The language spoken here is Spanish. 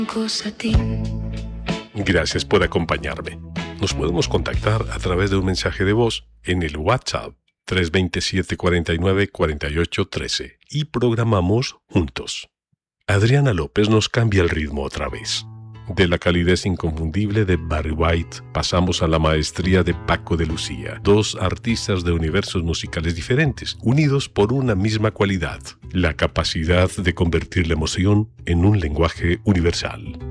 Gracias por acompañarme. Nos podemos contactar a través de un mensaje de voz en el WhatsApp 327-49-4813 y programamos juntos. Adriana López nos cambia el ritmo otra vez. De la calidez inconfundible de Barry White pasamos a la maestría de Paco de Lucía, dos artistas de universos musicales diferentes, unidos por una misma cualidad, la capacidad de convertir la emoción en un lenguaje universal.